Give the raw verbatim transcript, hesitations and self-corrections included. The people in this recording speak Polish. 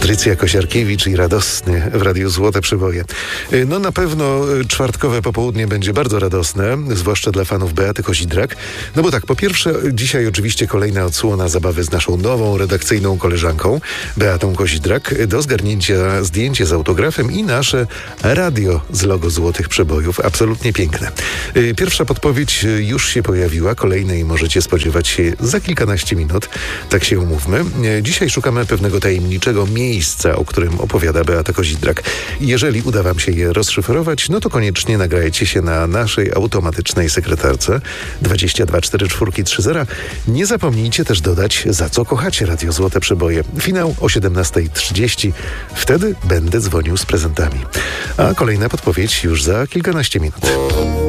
Patrycja Kosiarkiewicz i radosny w Radiu Złote Przyboje. No na pewno czwartkowe popołudnie będzie bardzo radosne, zwłaszcza dla fanów Beaty Kozidrak. No bo tak, po pierwsze, dzisiaj oczywiście kolejna odsłona zabawy z naszą nową redakcyjną koleżanką, Beatą Kozidrak. Do zgarnięcia zdjęcie z autografem i nasze radio z logo Złotych Przebojów. Absolutnie piękne. Pierwsza podpowiedź już się pojawiła, kolejnej możecie spodziewać się za kilkanaście minut. Tak się umówmy. Dzisiaj szukamy pewnego tajemniczego miejsca, o którym opowiada Beata Kozidrak. Jeżeli uda wam się je rozszyfrować, no to koniecznie nagrajcie się na naszej automatycznej sekretarce dwadzieścia dwa cztery cztery trzy zero. Nie zapomnijcie też dodać, za co kochacie Radio Złote Przeboje. Finał o siedemnasta trzydzieści. Wtedy będę dzwonił z prezentami. A kolejna podpowiedź już za kilkanaście minut.